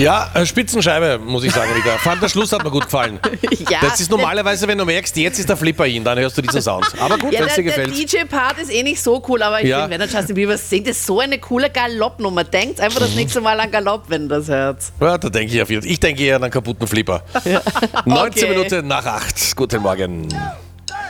Ja, Spitzenscheibe, muss ich sagen, Rita. Vor allem der Schluss hat mir gut gefallen. Ja, Das ist normalerweise, wenn du merkst, jetzt ist der Flipper in, dann hörst du diesen Sound. Aber gut, wenn es dir der gefällt. DJ-Part ist eh nicht so cool, aber ich Ja. finde, wenn ihr Justin Bieber singt, ist so eine coole Galoppnummer. Denkt einfach das nächste Mal an Galopp, wenn ihr das hört. Ja, da denke ich auf jeden Fall. Ich denke eher an einen kaputten Flipper. 19 Okay. Minuten nach 8. Guten Morgen.